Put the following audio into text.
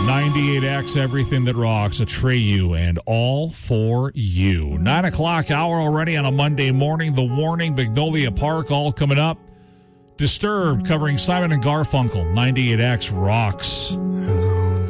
98X, everything that rocks, Atreyu, and all for you. 9 o'clock hour already on a Monday morning. The Warning, Magnolia Park, all coming up. Disturbed, covering Simon and Garfunkel. 98X rocks.